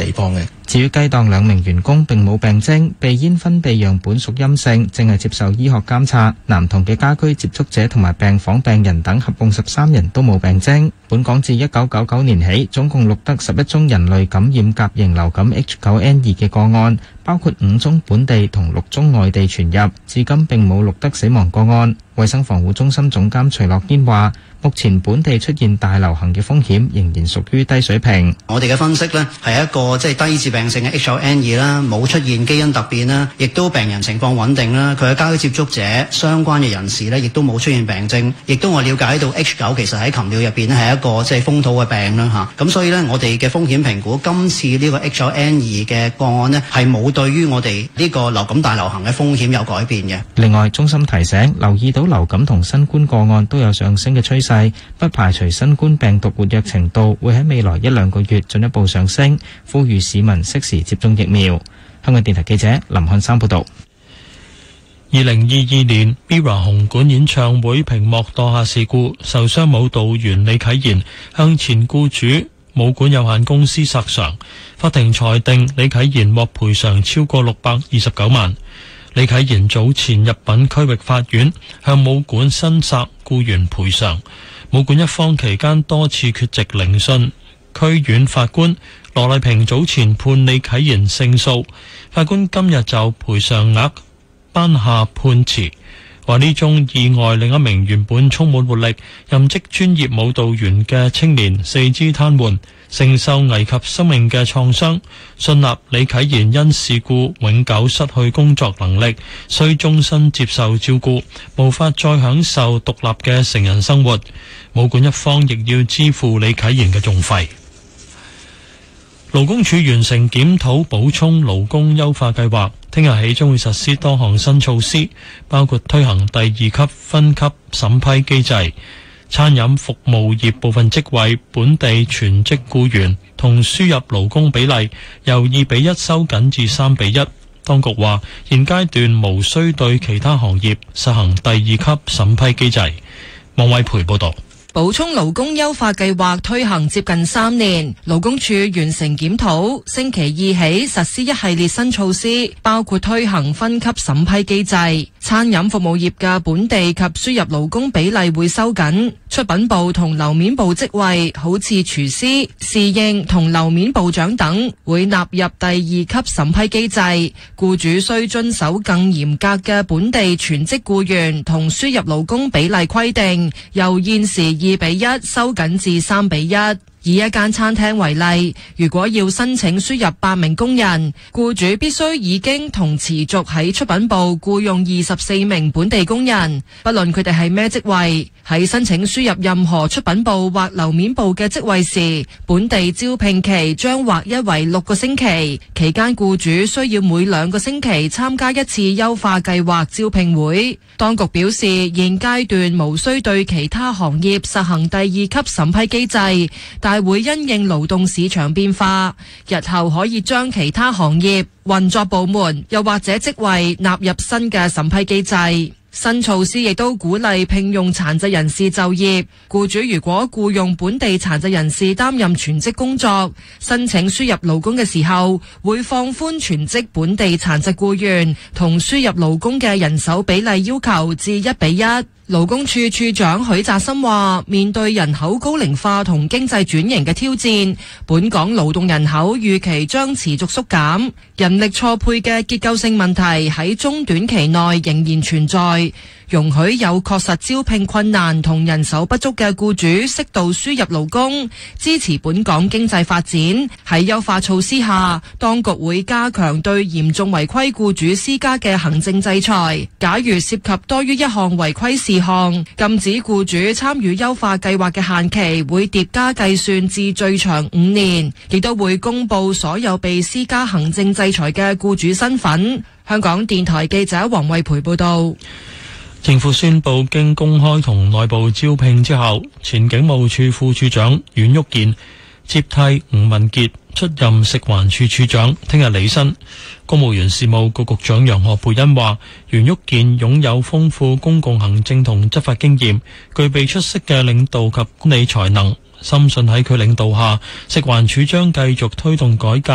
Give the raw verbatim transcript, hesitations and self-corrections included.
地方嘅。 至於雞檔兩名員工並冇病徵，鼻煙分泌樣本屬陰性，正係接受醫學監察。男童嘅家居接觸者同埋病房病人等合共十三人都冇病徵。本港自一九九九年起，總共錄得十一宗人類感染甲型流感 H 九 N 二嘅個案，包括五宗本地同六宗外地傳入，至今並冇錄得死亡個案。衛生防護中心總監徐樂堅話，目前本地出現大流行嘅風險仍然屬於低水平。 我哋嘅分析呢係一個即係低致病性嘅 H 九 N 二啦，冇出現基因突變啦，亦都病人情況穩定啦。佢嘅家居接觸者相關嘅人士呢，亦都冇出現病徵，亦都我了解到 H 九其實喺禽鳥入邊呢係一個即係風土嘅病啦嚇。咁所以呢，我哋嘅風險評估今次呢個 H 九 N 二嘅個案呢，係冇對於我哋呢個流感大流行嘅風險有改變嘅。 另外，中心提醒留意到流感同新冠個案都有上升嘅趨勢，不排除新冠病毒活躍程度會喺未來一兩個月進一步上升，呼籲市民適時接種疫苗。香港電台記者林漢山報道。 二零二二年 MIRROR 紅館演唱會屏幕墮下事故，受傷舞蹈員李啟賢向前僱主舞館有限公司索償，法庭裁定李啟賢獲賠償超過六百二十九萬。李啟賢早前入稟區域法院向舞館申索僱員賠償，舞館一方期間多次缺席聆訊。區院法官羅麗萍早前判李啟賢勝訴，法官今日就賠償額頒下判詞，話呢宗意外令一名原本充滿活力、任職專業舞蹈員嘅青年四肢癱瘓，承受危及生命嘅創傷，信納李啟賢因事故永久失去工作能力，需終身接受照顧，無法再享受獨立嘅成人生活。舞館一方亦要支付李啟賢嘅訟費。勞工處完成檢討補充勞工優化計劃，聽日起將會實施多項新措施，包括推行第二級分級審批機制。餐飲服務業部分職位本地全職僱員同輸入勞工比例由二比一收緊至三比一。當局話現階段無需對其他行業實行第二級審批機制。王偉培報道。 補充勞工優化計劃推行接近三年，勞工處完成檢討，星期二起實施一系列新措施，包括推行分級審批機制。餐飲服務業嘅本地及輸入勞工比例會收緊，出品部同樓面部職位，好似廚師、侍應同樓面部長等，會納入第二級審批機制。僱主須遵守更嚴格嘅本地全職僱員同輸入勞工比例規定，由現時二比一收緊至三比一。以一間餐廳為例，如果要申請輸入八名工人，僱主必須已經同持續喺出品部僱用二十四名本地工人，不論佢哋係咩職位。喺申請輸入任何出品部或樓面部嘅職位時，本地招聘期將劃一為六個星期，期間僱主需要每兩個星期參加一次優化計劃招聘會。當局表示，現階段無需對其他行業實行第二級審批機制，但會因應勞動市場變化，日後可以將其他行業、運作部門又或者職位納入新嘅審批機制。新措施亦都鼓勵聘用殘疾人士就業，僱主如果僱用本地殘疾人士擔任全職工作，申請輸入勞工嘅時候，會放寬全職本地殘疾僱員同輸入勞工嘅人手比例要求至一比一。勞工處處長許澤森話，面對人口高齡化同經濟轉型嘅挑戰，本港勞動人口預期將持續縮減，人力錯配嘅結構性問題喺中短期內仍然存在，容許有確實招聘困難同人手不足嘅僱主適度輸入勞工，支持本港經濟發展。喺優化措施下，當局會加強對嚴重違規僱主施加嘅行政制裁。假如涉及多於一項違規事項，禁止僱主參與優化計劃嘅限期會疊加計算至最長五年，亦都會公布所有被施加行政制裁嘅僱主身份。香港電台記者黃慧培報道。 政府宣布經公開同內部招聘之後，前警務處副處長阮旭健接替吳文傑出任食環署署長，聽日履新。公務員事務局局長楊何蓓茵話，阮旭健擁有豐富公共行政同執法經驗，具備出色嘅領導及管理才能，深信喺佢領導下，食環署將繼續推動改革。